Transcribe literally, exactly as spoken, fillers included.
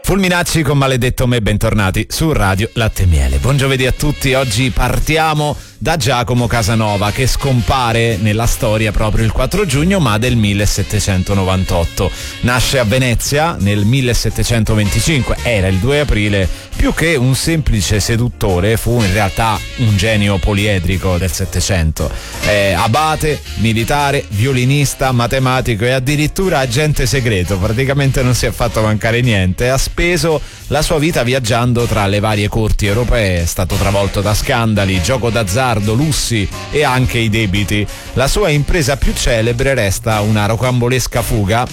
Fulminacci con Maledetto Me, bentornati su Radio Latte e Miele. Buon giovedì a tutti, oggi partiamo da Giacomo Casanova, che scompare nella storia proprio il quattro giugno ma del millesettecentonovantotto. Nasce a Venezia nel millesettecentoventicinque, era il due aprile. Più che un semplice seduttore fu in realtà un genio poliedrico del Settecento. Eh, abate, militare, violinista, matematico e addirittura agente segreto, praticamente non si è fatto mancare niente. Ha speso la sua vita viaggiando tra le varie corti europee, è stato travolto da scandali, gioco d'azzardo, lussi e anche i debiti. La sua impresa più celebre resta una rocambolesca fuga